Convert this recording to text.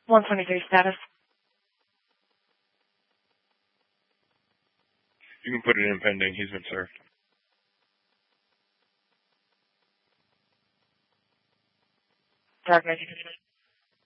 123 status. You can put it in pending. He's been served. Dark 1959.